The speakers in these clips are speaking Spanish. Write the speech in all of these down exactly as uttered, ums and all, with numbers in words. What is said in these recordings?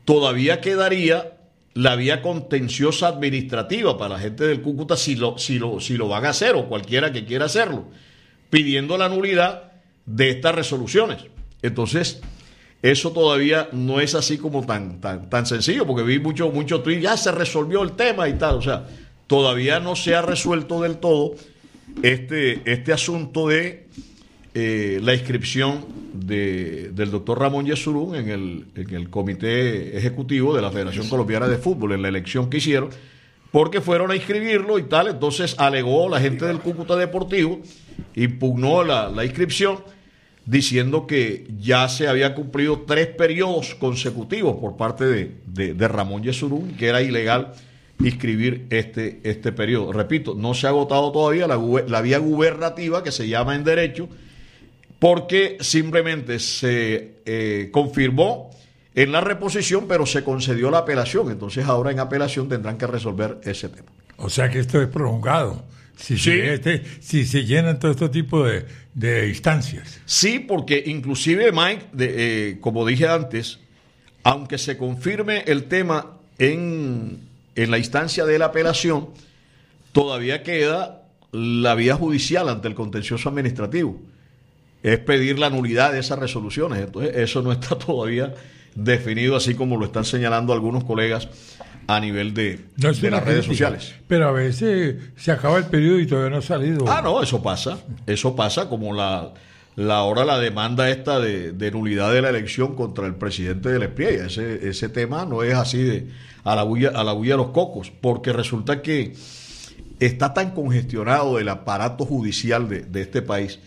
todavía quedaría la vía contenciosa administrativa para la gente del Cúcuta si lo, si lo, si lo van a hacer, o cualquiera que quiera hacerlo, pidiendo la nulidad de estas resoluciones. Entonces, eso todavía no es así como tan, tan, tan sencillo, porque vi muchos mucho tweets, ya se resolvió el tema y tal. O sea, todavía no se ha resuelto del todo este, este asunto de eh, la inscripción de, del doctor Ramón Yesurún en el, en el comité ejecutivo de la Federación Colombiana de Fútbol, en la elección que hicieron, porque fueron a inscribirlo y tal. Entonces alegó la gente del Cúcuta Deportivo, impugnó la, la inscripción, diciendo que ya se había cumplido tres periodos consecutivos por parte de, de, de Ramón Yesurún, que era ilegal inscribir este, este periodo. Repito, no se ha agotado todavía la, la vía gubernativa, que se llama en derecho, porque simplemente se eh, confirmó en la reposición, pero se concedió la apelación. Entonces ahora en apelación tendrán que resolver ese tema. O sea que esto es prolongado. Si, sí. se, este, si se llenan todo este tipo de, de instancias. Sí, porque inclusive, Mike, de, eh, como dije antes, aunque se confirme el tema en, en la instancia de la apelación, todavía queda la vía judicial ante el contencioso administrativo. Es pedir la nulidad de esas resoluciones. Entonces, eso no está todavía definido, así como lo están señalando algunos colegas a nivel de, no de las redes crítica, sociales. Pero a veces se acaba el periodo y todavía no ha salido. Ah, no, eso pasa. Eso pasa, como la, la ahora la demanda esta de, de nulidad de la elección contra el presidente del Espriella. Ese, ese tema no es así de a la bulla, a la bulla de los cocos, porque resulta que está tan congestionado el aparato judicial de, de este país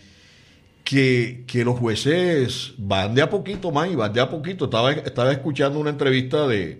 que, que los jueces van de a poquito más y van de a poquito. Estaba, estaba escuchando una entrevista de,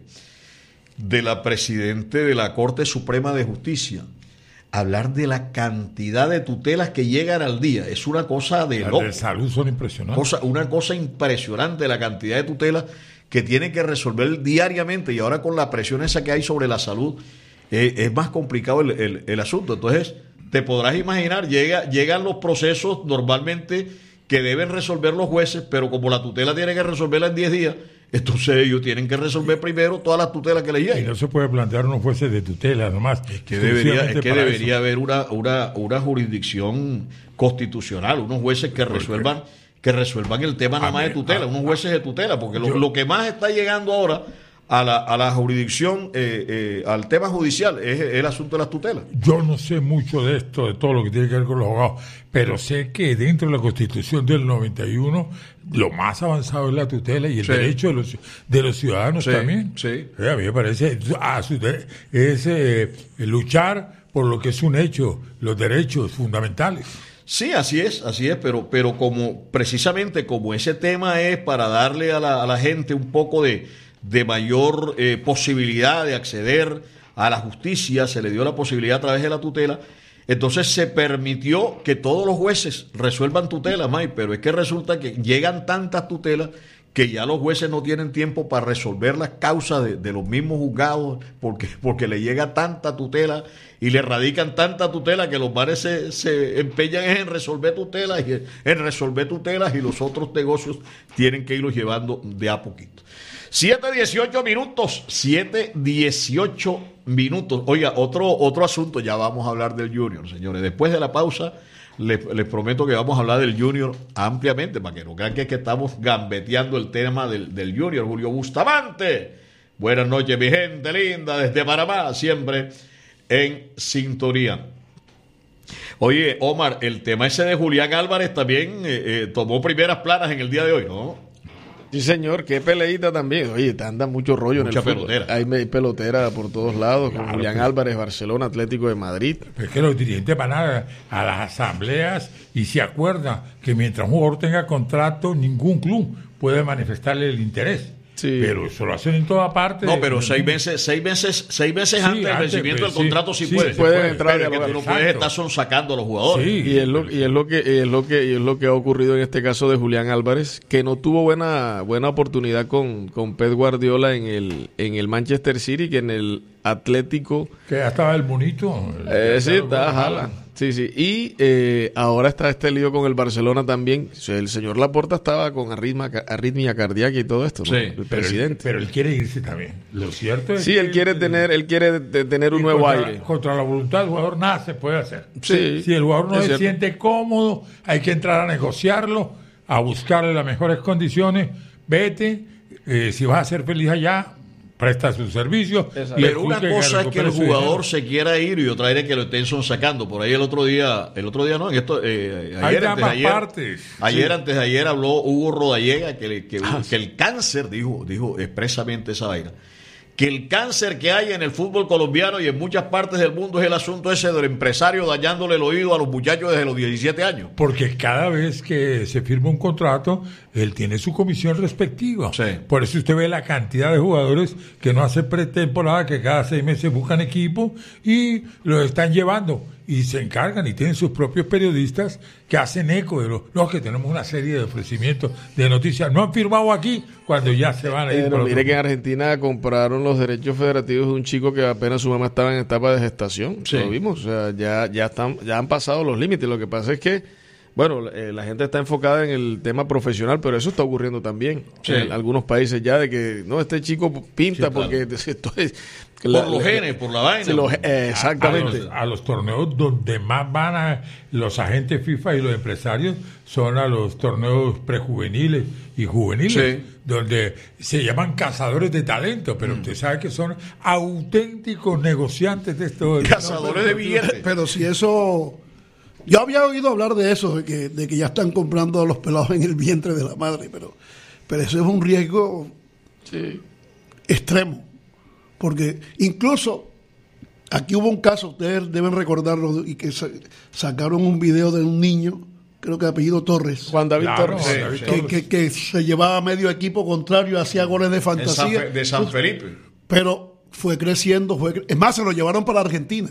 de la presidente de la Corte Suprema de Justicia, hablar de la cantidad de tutelas que llegan al día. Es una cosa de loco. Las de salud son impresionantes. Cosa, una cosa impresionante la cantidad de tutelas que tienen que resolver diariamente, y ahora con la presión esa que hay sobre la salud, eh, es más complicado el, el, el asunto. Entonces, te podrás imaginar, llega, llegan los procesos normalmente que deben resolver los jueces, pero como la tutela tiene que resolverla en diez días, entonces ellos tienen que resolver primero todas las tutelas que les lleguen. Y no se puede plantear unos jueces de tutela nomás. Es que debería, es que debería haber una, una, una jurisdicción constitucional, unos jueces que resuelvan, que resuelvan el tema nada más de tutela, unos jueces de tutela, porque lo, lo que más está llegando ahora a la, a la jurisdicción, eh, eh, al tema judicial, es el asunto de las tutelas. Yo no sé mucho de esto, de todo lo que tiene que ver con los abogados, pero sé que dentro de la Constitución del noventa y uno lo más avanzado es la tutela y el sí. derecho de los, de los ciudadanos sí, también. Sí. Eh, a mí me parece ah, es eh, luchar por lo que es un hecho, los derechos fundamentales. Sí, así es, así es, pero, pero como precisamente como ese tema es para darle a la, a la gente un poco de de mayor eh, posibilidad de acceder a la justicia, se le dio la posibilidad a través de la tutela, entonces se permitió que todos los jueces resuelvan tutelas, May, pero es que resulta que llegan tantas tutelas que ya los jueces no tienen tiempo para resolver las causas de, de los mismos juzgados, porque, porque le llega tanta tutela y le radican tanta tutela que los bares se, se empeñan en resolver tutelas y en resolver tutelas y los otros negocios tienen que irlos llevando de a poquito. siete dieciocho minutos, siete dieciocho minutos. Oiga, otro, otro asunto, ya vamos a hablar del Junior, señores. Después de la pausa, les, les prometo que vamos a hablar del Junior ampliamente, para que no crean que es que estamos gambeteando el tema del, del Junior. Julio Bustamante, buenas noches, mi gente linda, desde Panamá, siempre en sintonía. Oye, Omar, el tema ese de Julián Álvarez también eh, eh, tomó primeras planas en el día de hoy, ¿no? Sí, señor, qué peleita también. Oye, te anda mucho rollo Mucha en el pelotera. fútbol. Hay pelotera por todos lados, claro, con Julián pues, Álvarez, Barcelona, Atlético de Madrid. Es que los dirigentes van a, a las asambleas y se acuerdan que mientras un jugador tenga contrato, ningún club puede manifestarle el interés. Sí. Pero eso lo hacen en toda parte. No, pero seis meses, seis meses, seis meses sí, antes del vencimiento del contrato sí, sí puede. Sí pueden puede, entrar. Pero es que tú no puedes estar sonsacando a los jugadores. Sí, y es lo, y es lo que, y es lo que, y es lo que ha ocurrido en este caso de Julián Álvarez, que no tuvo buena, buena oportunidad con, con Pep Guardiola en el, en el Manchester City, que en el Atlético. Que ya estaba el bonito. El eh, sí, está Haaland. Sí, sí. Y eh, ahora está este lío con el Barcelona también. O sea, el señor Laporta estaba con arritmia, arritmia cardíaca y todo esto, ¿no? Sí, el pero presidente. Él, pero él quiere irse también. Lo cierto es sí, que él quiere tener, él quiere de, tener un nuevo contra, aire. Contra la voluntad del jugador nada se puede hacer. Sí, si el jugador no se cierto. siente cómodo, hay que entrar a negociarlo, a buscarle las mejores condiciones. Vete, eh, si vas a ser feliz allá, presta sus servicios. Exacto. Pero una cosa es que el jugador se quiera ir y otra es que lo estén sacando. Por ahí el otro día, el otro día no, en esto, eh, ayer, antes de ayer, partes. ayer Sí. antes de ayer habló Hugo Rodallega que, que, ah, que el cáncer, dijo, dijo expresamente esa vaina, que el cáncer que hay en el fútbol colombiano y en muchas partes del mundo es el asunto ese del empresario dañándole el oído a los muchachos desde los diecisiete años. Porque cada vez que se firma un contrato, él tiene su comisión respectiva. Sí. Por eso usted ve la cantidad de jugadores que no hacen pretemporada, que cada seis meses buscan equipo y los están llevando. Y se encargan y tienen sus propios periodistas que hacen eco de los, los que tenemos una serie de ofrecimientos de noticias. No han firmado aquí cuando ya se van a ir. Pero por mire otro. que en Argentina compraron los derechos federativos de un chico que apenas su mamá estaba en etapa de gestación. Sí. Lo vimos. O sea, ya, ya, están, ya han pasado los límites. Lo que pasa es que bueno, eh, la gente está enfocada en el tema profesional, pero eso está ocurriendo también Sí. en algunos países ya de que no, este chico pinta Sí, claro. porque esto es Por la- los la- genes, por la vaina. sí, los- eh, exactamente. A los, a los torneos donde más van a los agentes FIFA y los empresarios son a los torneos prejuveniles y juveniles, Sí. donde se llaman cazadores de talento, pero usted sabe que son auténticos negociantes de esto. Cazadores de billetes. Pero si eso... Yo había oído hablar de eso, de que, de que ya están comprando a los pelados en el vientre de la madre, pero, pero eso es un riesgo Sí. extremo. Porque incluso aquí hubo un caso, ustedes deben recordarlo, y que sa- sacaron un video de un niño, creo que de apellido Torres, Juan David Claro, Torres. Juan David sí. que, que, que se llevaba a medio equipo contrario, hacía goles de En San fantasía, Fe- de San Felipe. pero fue creciendo, fue cre- es más, se lo llevaron para Argentina.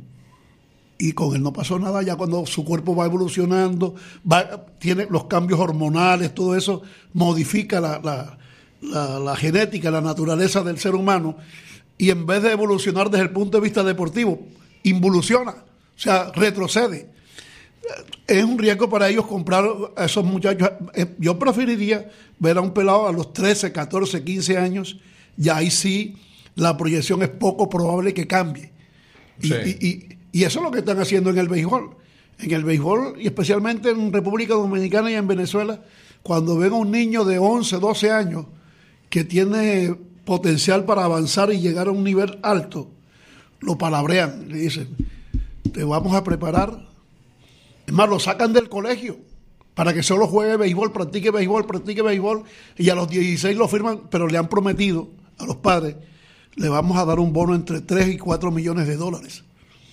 Y con él no pasó nada, ya cuando su cuerpo va evolucionando, va, tiene los cambios hormonales, todo eso modifica la, la, la, la genética, la naturaleza del ser humano, y en vez de evolucionar desde el punto de vista deportivo, involuciona, o sea, retrocede. Es un riesgo para ellos comprar a esos muchachos. Yo preferiría ver a un pelado a los trece, catorce, quince años, y ahí sí la proyección es poco probable que cambie. Y, Sí. y, y, y eso es lo que están haciendo en el béisbol. En el béisbol, y especialmente en República Dominicana y en Venezuela, cuando ven a un niño de once, doce años que tiene potencial para avanzar y llegar a un nivel alto, lo palabrean, le dicen, te vamos a preparar. Es más, lo sacan del colegio para que solo juegue béisbol, practique béisbol, practique béisbol, y a los dieciséis lo firman, pero le han prometido a los padres, le vamos a dar un bono entre tres y cuatro millones de dólares.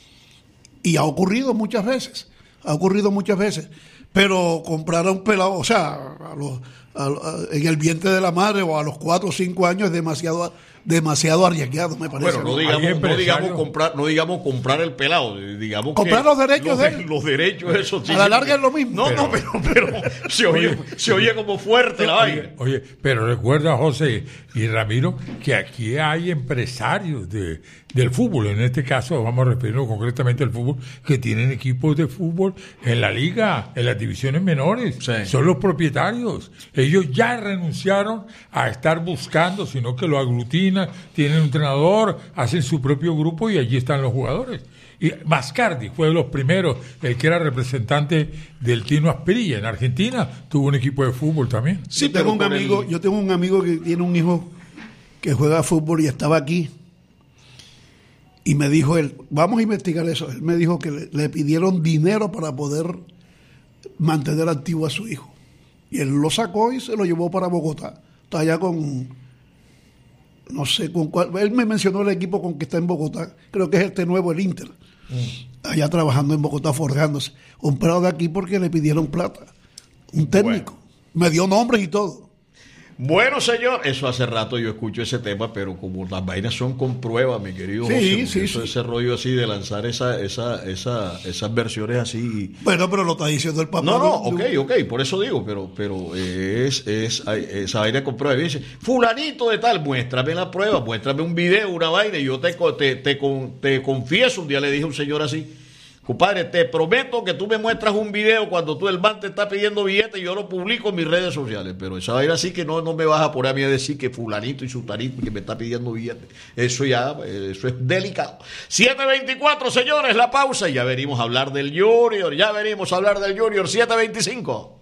Y ha ocurrido muchas veces, ha ocurrido muchas veces, pero comprar a un pelado, o sea, a los, a- a- en el vientre de la madre o a los cuatro o cinco años es demasiado, demasiado arriesgado, me parece. Bueno, no Hay digamos, no empresarios- digamos comprar, no digamos comprar el pelado, digamos Comprar que los derechos los, de él. los derechos esos sí. A la larga es lo mismo. No, no, pero, pero se oye, se oye como fuerte la vaina. Oye, oye, pero recuerda, José y Ramiro, que aquí hay empresarios de, del fútbol, en este caso vamos a referirnos concretamente al fútbol, que tienen equipos de fútbol en la liga, en las divisiones menores, Sí. son los propietarios. Ellos ya renunciaron a estar buscando, sino que lo aglutinan, tienen un entrenador, hacen su propio grupo y allí están los jugadores. Y Mascardi fue de los primeros, el que era representante del Tino Asprilla en Argentina, tuvo un equipo de fútbol también. Sí, yo tengo un pero con amigo, el- yo tengo un amigo que tiene un hijo que juega fútbol y estaba aquí. Y me dijo él, vamos a investigar eso. Él me dijo que le, le pidieron dinero para poder mantener activo a su hijo. Y él lo sacó y se lo llevó para Bogotá. Está allá con, no sé con cuál. Él me mencionó el equipo con que está en Bogotá. Creo que es este nuevo, el Inter. Allá trabajando en Bogotá, forjándose. Un pelado de aquí porque le pidieron plata. Un técnico. Me dio nombres y todo. Bueno, señor, eso hace rato yo escucho ese tema, pero como las vainas son con prueba, mi querido Sí, José, porque sí, eso, sí. ese rollo así de lanzar esa, esa, esa, esas versiones así. Bueno, pero lo está diciendo el papá. No, no, de- ok, de- ok, por eso digo, pero, pero es, es hay- esa vaina con prueba. Y dice, fulanito de tal, muéstrame la prueba, muéstrame un video, una vaina, y yo te, co- te, te, con- te confieso, un día le dije a un señor así, Compadre, te prometo que tú me muestras un video cuando tú el banco te está pidiendo billetes y yo lo publico en mis redes sociales. Pero esa vaina así que no, no me vas a poner a mí a decir que fulanito y sutanito que me está pidiendo billetes. Eso ya, eso es delicado. siete veinticuatro, señores, la pausa y ya venimos a hablar del Junior. Ya venimos a hablar del Junior. siete veinticinco.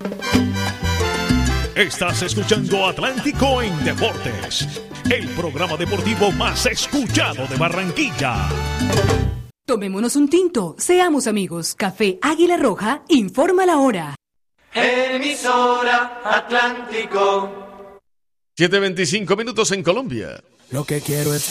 Estás escuchando Atlántico en Deportes, el programa deportivo más escuchado de Barranquilla. Tomémonos un tinto, seamos amigos. Café Águila Roja informa la hora. Emisora Atlántico. siete veinticinco minutos en Colombia. Lo que quiero es